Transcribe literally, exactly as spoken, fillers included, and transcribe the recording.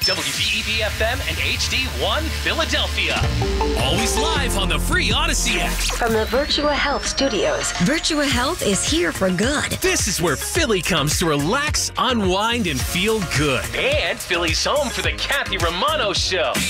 W V E B F M and H D one Philadelphia. Always live on the free Odyssey app. From the Virtua Health Studios, Virtua Health is here for good. This is where Philly comes to relax, unwind, and feel good. And Philly's home for the Kathy Romano Show.